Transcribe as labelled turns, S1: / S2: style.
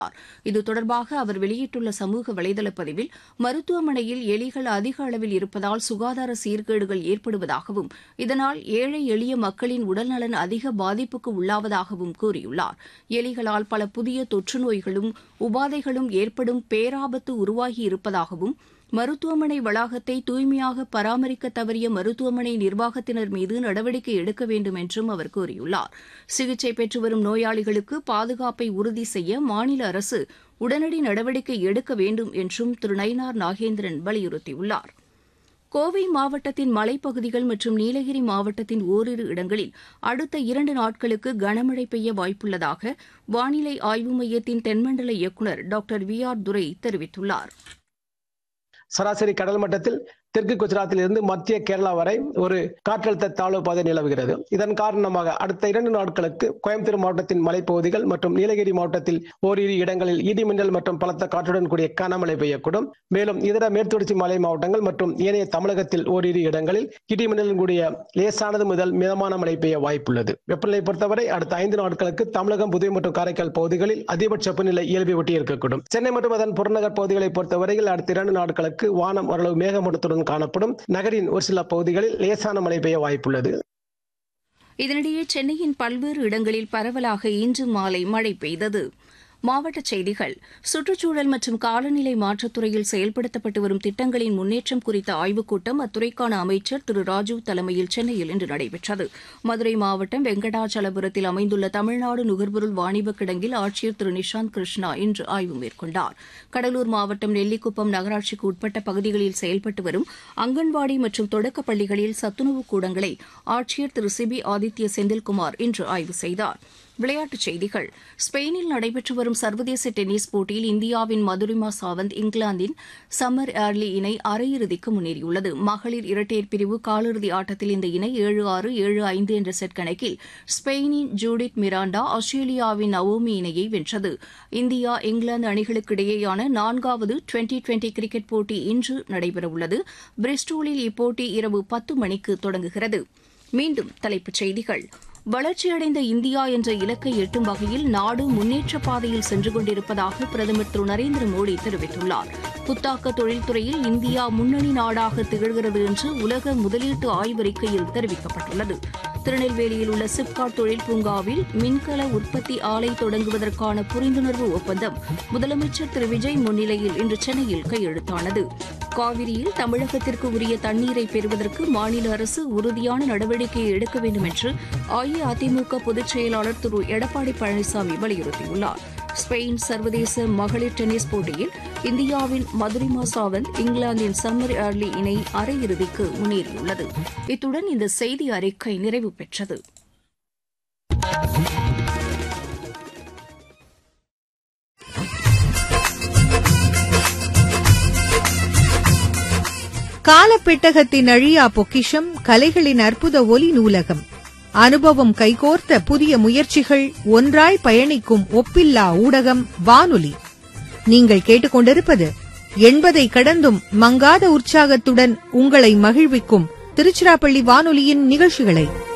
S1: இது தொடர்பாக அவர் வெளியிட்டுள்ள சமூக வலைதள பதிவில் மருத்துவமனையில் எலிகள் அதிக அளவில் இருப்பதால் சுகாதார சீர்கேடுகள் ஏற்படுவதாகவும் இதனால் ஏழை எளிய மக்களின் உடல்நலன் அதிக பாதிப்புக்கு உள்ளாவதாகவும் கூறியுள்ளார். எலிகளால் பல புதிய தொற்று நோய்களும் உபாதைகளும் ஏற்படும் பேராபத்து உருவாகி இருப்பதாகவும் மருத்துவமனை வளாகத்தை தூய்மையாக பராமரிக்க தவறிய மருத்துவமனை நிர்வாகத்தினர் மீது நடவடிக்கை எடுக்க வேண்டும் என்றும் அவர் கூறியுள்ளார். சிகிச்சை பெற்று வரும் நோயாளிகளுக்கு பாதுகாப்பை உறுதி செய்ய மாநில அரசு உடனடி நடவடிக்கை எடுக்க வேண்டும் என்றும் திரு நயினார் நாகேந்திரன் வலியுறுத்தியுள்ளார். கோவை மாவட்டத்தின் மலைப்பகுதிகள் மற்றும் நீலகிரி மாவட்டத்தின் ஓரிரு இடங்களில் அடுத்த 2 நாட்களுக்கு கனமழை பெய்ய வாய்ப்புள்ளதாக வானிலை ஆய்வு மையத்தின் தென்மண்டல இயக்குநர் டாக்டர் VR துரை தெரிவித்துள்ளார்.
S2: சராசரி கடல் மட்டத்தில் தெற்கு குஜராத்தில் இருந்து மத்திய கேரளா வரை ஒரு காற்றழுத்த தாழ்வு பாதை நிலவுகிறது. இதன் காரணமாக அடுத்த 2 நாட்களுக்கு கோயம்புத்தூர் மாவட்டத்தின் மலைப்பகுதிகள் மற்றும் நீலகிரி மாவட்டத்தில் ஓரிரு இடங்களில் இடிமின்னல் மற்றும் பலத்த காற்றுடன் கூடிய கனமழை பெய்யக்கூடும். மேலும் இதர மேற்குத்தொடர்ச்சி மலை மாவட்டங்கள் மற்றும் ஏனைய தமிழகத்தில் ஓரிரு இடங்களில் இடிமின்னலுடன் கூடிய லேசானது முதல் மிதமான மழை பெய்ய வாய்ப்புள்ளது. வெப்பநிலை பொறுத்தவரை அடுத்த 5 நாட்களுக்கு தமிழகம், புதுவை மற்றும் காரைக்கால் பகுதிகளில் அதிகபட்ச வெப்பநிலை இயல்பை ஒட்டி இருக்கக்கூடும். சென்னை மற்றும் அதன் புறநகர் பகுதிகளை பொறுத்தவரையில் அடுத்த 2 நாட்களுக்கு வானம் ஓரளவு மேகமூட்டத்துடன் காணப்படும். நகரின் ஒரு சில பகுதிகளில் லேசான மழை பெய்ய வாய்ப்புள்ளது.
S1: இதனிடையே சென்னையின் பல்வேறு இடங்களில் பரவலாக இன்று மாலை மழை பெய்தது. மாவட்டச் செய்திகள். சுற்றுச்சூழல் மற்றும் காலநிலை மாற்றத்துறையில் செயல்படுத்தப்பட்டு வரும் திட்டங்களின் முன்னேற்றம் குறித்த ஆய்வுக் கூட்டம் அத்துறைக்கான அமைச்சர் திரு ராஜு தலைமையில் சென்னையில் இன்று நடைபெற்றது. மதுரை மாவட்டம் வெங்கடாச்சலபுரத்தில் அமைந்துள்ள தமிழ்நாடு நுகர்பொருள் வாணிபக் கிடங்கில் ஆட்சியர் திரு நிஷாந்த் கிருஷ்ணா இன்று ஆய்வு மேற்கொண்டார். கடலூர் மாவட்டம் நெல்லிக்குப்பம் நகராட்சிக்கு உட்பட்ட பகுதிகளில் செயல்பட்டு வரும் அங்கன்வாடி மற்றும் தொடக்கப் பள்ளிகளில் சத்துணவு கூடங்களை ஆட்சியர் திரு சிபி ஆதித்ய செந்தில்குமார் இன்று ஆய்வு செய்தார். விளையாட்டுச் செய்திகள். ஸ்பெயினில் நடைபெற்று வரும் சர்வதேச டென்னிஸ் போட்டியில் இந்தியாவின் மதுரிமா சாவந்த் இங்கிலாந்தின் சம்மர் ஏர்லி இணை அரையிறுதிக்கு முன்னேறியுள்ளது. மகளிர் இரட்டையர் பிரிவு காலிறுதி ஆட்டத்தில் இந்த இணை 7-6, 7-5 என்ற செட் கணக்கில் ஸ்பெயினின் ஜூடித் மிராண்டா ஆஸ்திரேலியாவின் நவோமி இணையை வென்றது. இந்தியா இங்கிலாந்து அணிகளுக்கு இடையேயான 4வது டுவெண்டி கிரிக்கெட் போட்டி இன்று நடைபெறவுள்ளது. பிரிஸ்டோலில் இப்போட்டி இரவு 10 மணிக்கு தொடங்குகிறது. மீண்டும் தலைப்புச் செய்திகள். வளர்ச்சியடைந்த இந்தியா என்ற இலக்கை எட்டும் வகையில் நாடு முன்னேற்றப் பாதையில் சென்று கொண்டிருப்பதாக பிரதமர் திரு நரேந்திர மோடி தெரிவித்துள்ளார். புத்தாக்க தொழில்துறையில் இந்தியா முன்னணி நாடாக திகழ்கிறது என்று உலக முதலீட்டு ஆய்வறிக்கையில் தெரிவிக்கப்பட்டுள்ளது. திருநெல்வேலியில் உள்ள சிப்காட் தொழில் பூங்காவில் மின்கல உற்பத்தி ஆலை தொடங்குவதற்கான புரிந்துணர்வு ஒப்பந்தம் முதலமைச்சர் திரு விஜய் முன்னிலையில் இன்று சென்னையில் கையெழுத்தானது. காவிரியில் தமிழகத்திற்கு உரிய தண்ணீரை பெறுவதற்கு மாநில அரசு உறுதியான நடவடிக்கையை எடுக்க வேண்டும் என்று அஇஅதிமுக பொதுச் செயலாளர் திரு எடப்பாடி பழனிசாமி வலியுறுத்தியுள்ளார். ஸ்பெயின் சர்வதேச மகளிர் டென்னிஸ் போட்டியில் இந்தியாவின் மதுரிமா சாவந்த் இங்கிலாந்தின் சம்மர் ஏர்லி இணை அரையிறுதிக்கு முன்னேறியுள்ளது. இத்துடன் இந்த செய்தி அறிக்கை நிறைவு பெற்றது.
S3: காலப்பெட்டகத்தின் அழியா பொக்கிஷம், கலைகளின் அற்புத ஒலி நூலகம், அனுபவம் கைகோர்த்த புதிய முயற்சிகள், ஒன்றாய் பயணிக்கும் ஒப்பில்லா ஊடகம் வானொலி. நீங்கள் கேட்டுக்கொண்டிருப்பது 80 கடந்தும் மங்காத உற்சாகத்துடன் உங்களை மகிழ்விக்கும் திருச்சிராப்பள்ளி வானொலியின் நிகழ்ச்சிகளை.